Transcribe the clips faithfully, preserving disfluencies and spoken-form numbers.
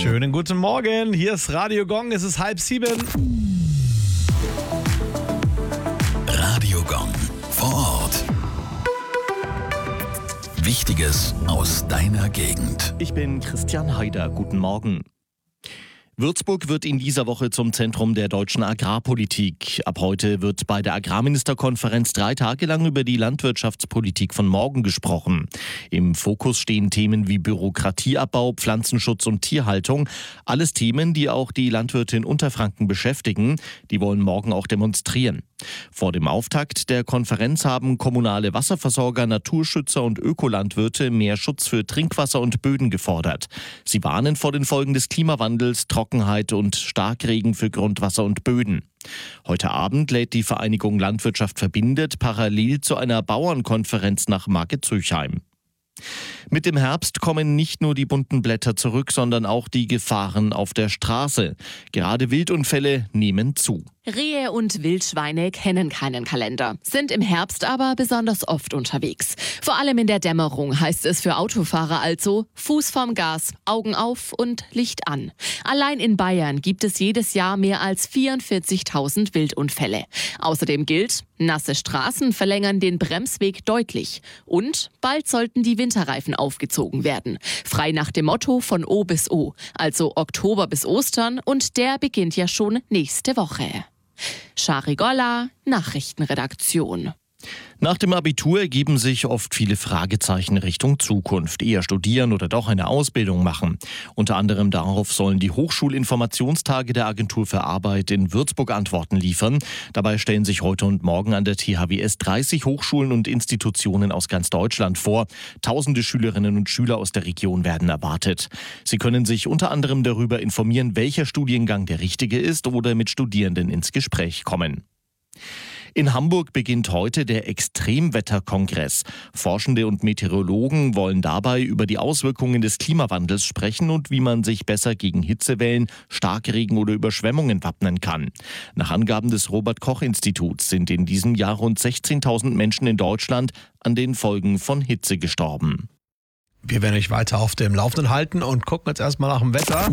Schönen guten Morgen, hier ist Radio Gong, es ist halb sieben. Radio Gong vor Ort. Wichtiges aus deiner Gegend. Ich bin Christian Haider. Guten Morgen. Würzburg wird in dieser Woche zum Zentrum der deutschen Agrarpolitik. Ab heute wird bei der Agrarministerkonferenz drei Tage lang über die Landwirtschaftspolitik von morgen gesprochen. Im Fokus stehen Themen wie Bürokratieabbau, Pflanzenschutz und Tierhaltung. Alles Themen, die auch die Landwirte in Unterfranken beschäftigen. Die wollen morgen auch demonstrieren. Vor dem Auftakt der Konferenz haben kommunale Wasserversorger, Naturschützer und Ökolandwirte mehr Schutz für Trinkwasser und Böden gefordert. Sie warnen vor den Folgen des Klimawandels, Trockenheit und Starkregen für Grundwasser und Böden. Heute Abend lädt die Vereinigung Landwirtschaft verbindet parallel zu einer Bauernkonferenz nach Marke-Züchheim. Mit dem Herbst kommen nicht nur die bunten Blätter zurück, sondern auch die Gefahren auf der Straße. Gerade Wildunfälle nehmen zu. Rehe und Wildschweine kennen keinen Kalender, sind im Herbst aber besonders oft unterwegs. Vor allem in der Dämmerung heißt es für Autofahrer also Fuß vorm Gas, Augen auf und Licht an. Allein in Bayern gibt es jedes Jahr mehr als vierundvierzigtausend Wildunfälle. Außerdem gilt, nasse Straßen verlängern den Bremsweg deutlich. Und bald sollten die Winterreifen aufgezogen werden. Frei nach dem Motto von O bis O, also Oktober bis Ostern, und der beginnt ja schon nächste Woche. Shari Golla, Nachrichtenredaktion. Nach dem Abitur ergeben sich oft viele Fragezeichen Richtung Zukunft. Eher studieren oder doch eine Ausbildung machen. Unter anderem darauf sollen die Hochschulinformationstage der Agentur für Arbeit in Würzburg Antworten liefern. Dabei stellen sich heute und morgen an der T H W S dreißig Hochschulen und Institutionen aus ganz Deutschland vor. Tausende Schülerinnen und Schüler aus der Region werden erwartet. Sie können sich unter anderem darüber informieren, welcher Studiengang der richtige ist oder mit Studierenden ins Gespräch kommen. In Hamburg beginnt heute der Extremwetterkongress. Forschende und Meteorologen wollen dabei über die Auswirkungen des Klimawandels sprechen und wie man sich besser gegen Hitzewellen, Starkregen oder Überschwemmungen wappnen kann. Nach Angaben des Robert-Koch-Instituts sind in diesem Jahr rund sechzehntausend Menschen in Deutschland an den Folgen von Hitze gestorben. Wir werden euch weiter auf dem Laufenden halten und gucken jetzt erstmal nach dem Wetter.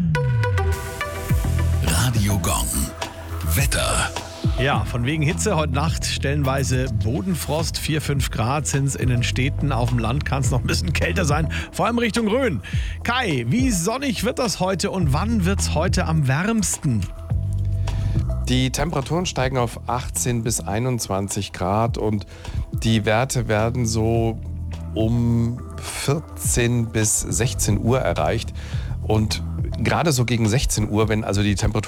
Radio Gong. Wetter. Ja, von wegen Hitze heute Nacht stellenweise Bodenfrost, vier, fünf Grad sind es in den Städten. Auf dem Land kann es noch ein bisschen kälter sein, vor allem Richtung Rhön. Kai, wie sonnig wird das heute und wann wird es heute am wärmsten? Die Temperaturen steigen auf achtzehn bis einundzwanzig Grad und die Werte werden so um vierzehn bis sechzehn Uhr erreicht. Und gerade so gegen sechzehn Uhr, wenn also die Temperatur